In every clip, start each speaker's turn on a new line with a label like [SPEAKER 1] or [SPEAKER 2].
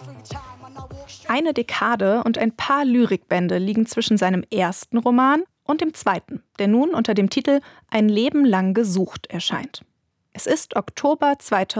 [SPEAKER 1] Eine Dekade und ein paar Lyrikbände liegen zwischen seinem ersten Roman und dem zweiten, der nun unter dem Titel »Ein Leben lang gesucht« erscheint. Es ist Oktober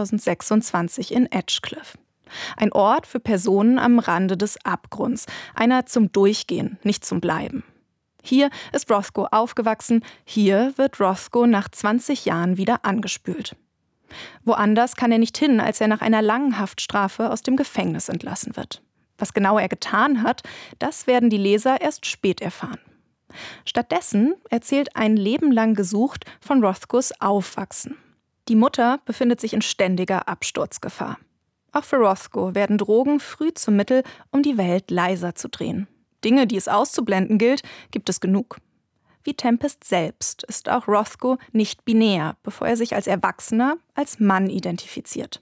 [SPEAKER 1] 2026 in Edgecliff. Ein Ort für Personen am Rande des Abgrunds, einer zum Durchgehen, nicht zum Bleiben. Hier ist Rothko aufgewachsen, hier wird Rothko nach 20 Jahren wieder angespült. Woanders kann er nicht hin, als er nach einer langen Haftstrafe aus dem Gefängnis entlassen wird. Was genau er getan hat, das werden die Leser erst spät erfahren. Stattdessen erzählt Ein Leben lang gesucht von Rothkos Aufwachsen. Die Mutter befindet sich in ständiger Absturzgefahr. Auch für Rothko werden Drogen früh zum Mittel, um die Welt leiser zu drehen. Dinge, die es auszublenden gilt, gibt es genug. Wie Tempest selbst ist auch Rothko nicht binär, bevor er sich als Erwachsener als Mann identifiziert.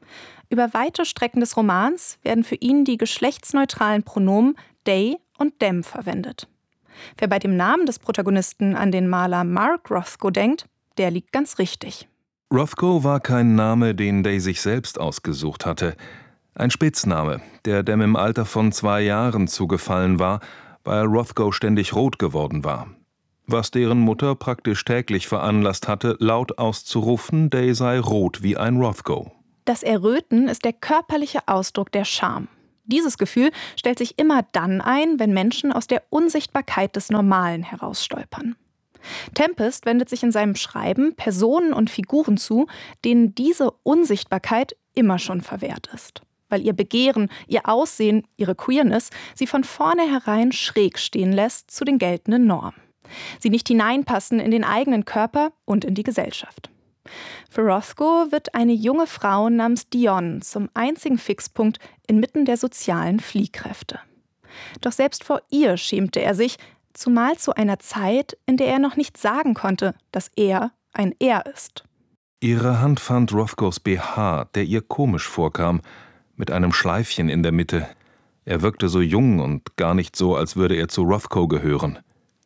[SPEAKER 1] Über weite Strecken des Romans werden für ihn die geschlechtsneutralen Pronomen they und them verwendet. Wer bei dem Namen des Protagonisten an den Maler Mark Rothko denkt, der liegt ganz richtig.
[SPEAKER 2] Rothko war kein Name, den Day sich selbst ausgesucht hatte. Ein Spitzname, der dem im Alter von 2 Jahren zugefallen war, weil Rothko ständig rot geworden war. Was deren Mutter praktisch täglich veranlasst hatte, laut auszurufen, Day sei rot wie ein Rothko.
[SPEAKER 1] Das Erröten ist der körperliche Ausdruck der Scham. Dieses Gefühl stellt sich immer dann ein, wenn Menschen aus der Unsichtbarkeit des Normalen herausstolpern. Tempest wendet sich in seinem Schreiben Personen und Figuren zu, denen diese Unsichtbarkeit immer schon verwehrt ist. Weil ihr Begehren, ihr Aussehen, ihre Queerness sie von vornherein schräg stehen lässt zu den geltenden Normen. Sie nicht hineinpassen in den eigenen Körper und in die Gesellschaft. Für Rothko wird eine junge Frau namens Dionne zum einzigen Fixpunkt inmitten der sozialen Fliehkräfte. Doch selbst vor ihr schämte er sich, zumal zu einer Zeit, in der er noch nicht sagen konnte, dass er ein Er ist.
[SPEAKER 2] Ihre Hand fand Rothkos BH, der ihr komisch vorkam, mit einem Schleifchen in der Mitte. Er wirkte so jung und gar nicht so, als würde er zu Rothko gehören.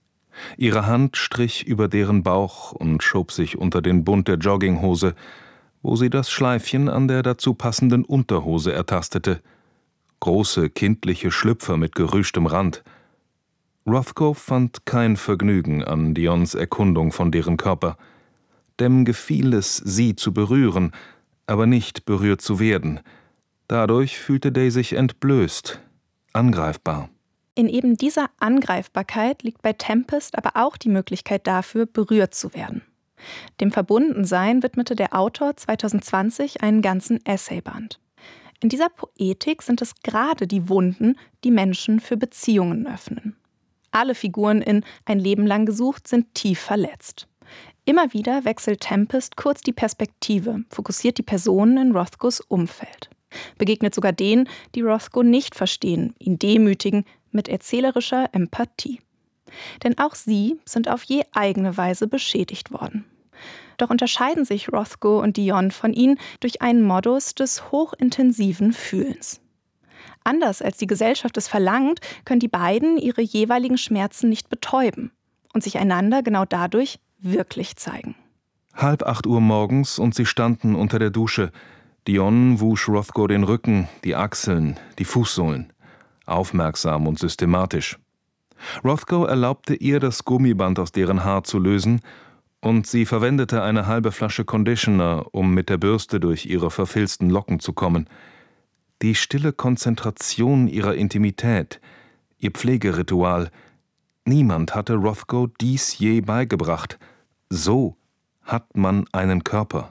[SPEAKER 2] Ihre Hand strich über deren Bauch und schob sich unter den Bund der Jogginghose, wo sie das Schleifchen an der dazu passenden Unterhose ertastete. Große, kindliche Schlüpfer mit gerüschtem Rand. Rothko fand kein Vergnügen an Dionnes Erkundung von deren Körper. Dem gefiel es, sie zu berühren, aber nicht berührt zu werden. Dadurch fühlte Day sich entblößt, angreifbar.
[SPEAKER 1] In eben dieser Angreifbarkeit liegt bei Tempest aber auch die Möglichkeit dafür, berührt zu werden. Dem Verbundensein widmete der Autor 2020 einen ganzen Essayband. In dieser Poetik sind es gerade die Wunden, die Menschen für Beziehungen öffnen. Alle Figuren in Ein Leben lang gesucht sind tief verletzt. Immer wieder wechselt Tempest kurz die Perspektive, fokussiert die Personen in Rothkos Umfeld. Begegnet sogar denen, die Rothko nicht verstehen, ihn demütigen mit erzählerischer Empathie. Denn auch sie sind auf je eigene Weise beschädigt worden. Doch unterscheiden sich Rothko und Dionne von ihnen durch einen Modus des hochintensiven Fühlens. Anders als die Gesellschaft es verlangt, können die beiden ihre jeweiligen Schmerzen nicht betäuben und sich einander genau dadurch wirklich zeigen.
[SPEAKER 2] 7:30 Uhr morgens und sie standen unter der Dusche. Dionne wusch Rothko den Rücken, die Achseln, die Fußsohlen. Aufmerksam und systematisch. Rothko erlaubte ihr, das Gummiband aus deren Haar zu lösen, und sie verwendete eine halbe Flasche Conditioner, um mit der Bürste durch ihre verfilzten Locken zu kommen. Die stille Konzentration ihrer Intimität, ihr Pflegeritual. Niemand hatte Rothko dies je beigebracht. So hat man einen Körper.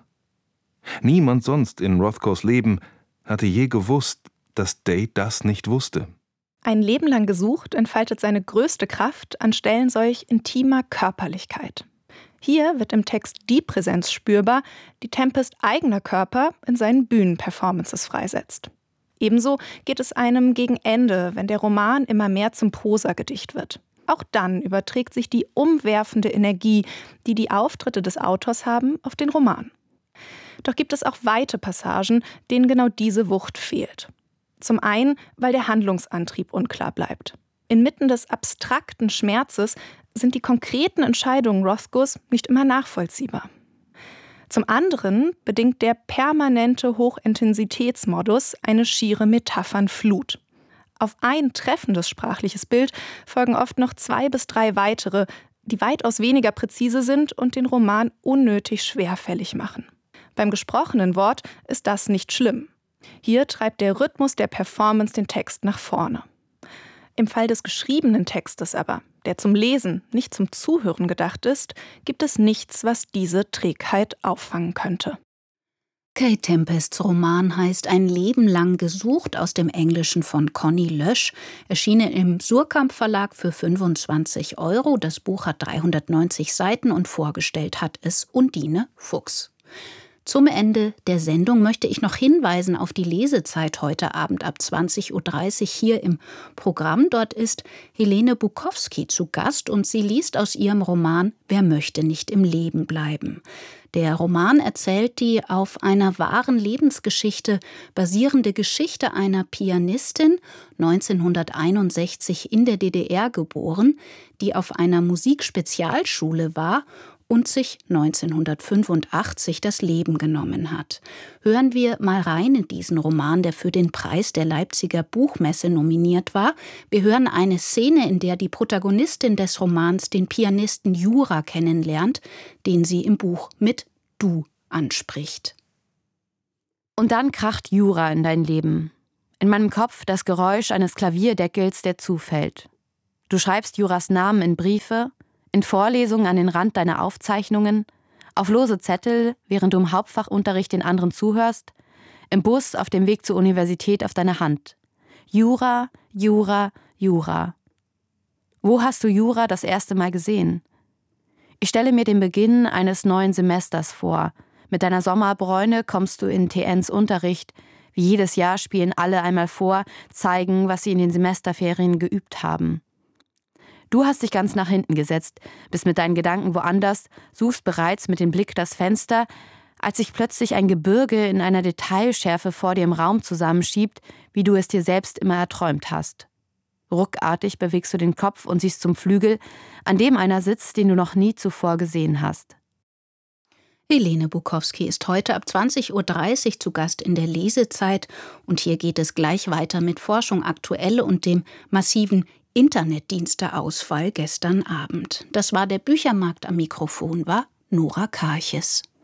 [SPEAKER 2] Niemand sonst in Rothkos Leben hatte je gewusst, dass Day das nicht wusste.
[SPEAKER 1] Ein Leben lang gesucht entfaltet seine größte Kraft an Stellen solch intimer Körperlichkeit. Hier wird im Text die Präsenz spürbar, die Tempest eigener Körper in seinen Bühnenperformances freisetzt. Ebenso geht es einem gegen Ende, wenn der Roman immer mehr zum Prosagedicht wird. Auch dann überträgt sich die umwerfende Energie, die die Auftritte des Autors haben, auf den Roman. Doch gibt es auch weite Passagen, denen genau diese Wucht fehlt. Zum einen, weil der Handlungsantrieb unklar bleibt. Inmitten des abstrakten Schmerzes sind die konkreten Entscheidungen Rothkos nicht immer nachvollziehbar. Zum anderen bedingt der permanente Hochintensitätsmodus eine schiere Metaphernflut. Auf ein treffendes sprachliches Bild folgen oft noch 2 bis 3 weitere, die weitaus weniger präzise sind und den Roman unnötig schwerfällig machen. Beim gesprochenen Wort ist das nicht schlimm. Hier treibt der Rhythmus der Performance den Text nach vorne. Im Fall des geschriebenen Textes aber, der zum Lesen, nicht zum Zuhören gedacht ist, gibt es nichts, was diese Trägheit auffangen könnte.
[SPEAKER 3] Kate Tempests Roman heißt Ein Leben lang gesucht, aus dem Englischen von Conny Lösch, erschienen im Suhrkamp Verlag für 25 €. Das Buch hat 390 Seiten und vorgestellt hat es Undine Fuchs. Zum Ende der Sendung möchte ich noch hinweisen auf die Lesezeit heute Abend ab 20:30 Uhr hier im Programm. Dort ist Helene Bukowski zu Gast und sie liest aus ihrem Roman Wer möchte nicht im Leben bleiben. Der Roman erzählt die auf einer wahren Lebensgeschichte basierende Geschichte einer Pianistin, 1961 in der DDR geboren, die auf einer Musikspezialschule war und sich 1985 das Leben genommen hat. Hören wir mal rein in diesen Roman, der für den Preis der Leipziger Buchmesse nominiert war. Wir hören eine Szene, in der die Protagonistin des Romans den Pianisten Jura kennenlernt, den sie im Buch mit Du anspricht.
[SPEAKER 4] Und dann kracht Jura in dein Leben. In meinem Kopf das Geräusch eines Klavierdeckels, der zufällt. Du schreibst Juras Namen in Briefe, in Vorlesungen an den Rand deiner Aufzeichnungen, auf lose Zettel, während du im Hauptfachunterricht den anderen zuhörst, im Bus auf dem Weg zur Universität auf deiner Hand. Jura, Jura, Jura. Wo hast du Jura das erste Mal gesehen? Ich stelle mir den Beginn eines neuen Semesters vor. Mit deiner Sommerbräune kommst du in TNs Unterricht. Wie jedes Jahr spielen alle einmal vor, zeigen, was sie in den Semesterferien geübt haben. Du hast dich ganz nach hinten gesetzt, bist mit deinen Gedanken woanders, suchst bereits mit dem Blick das Fenster, als sich plötzlich ein Gebirge in einer Detailschärfe vor dir im Raum zusammenschiebt, wie du es dir selbst immer erträumt hast. Ruckartig bewegst du den Kopf und siehst zum Flügel, an dem einer sitzt, den du noch nie zuvor gesehen hast.
[SPEAKER 3] Helene Bukowski ist heute ab 20:30 Uhr zu Gast in der Lesezeit und hier geht es gleich weiter mit Forschung aktuell und dem massiven Internetdiensteausfall gestern Abend. Das war der Büchermarkt, am Mikrofon war Nora Karches.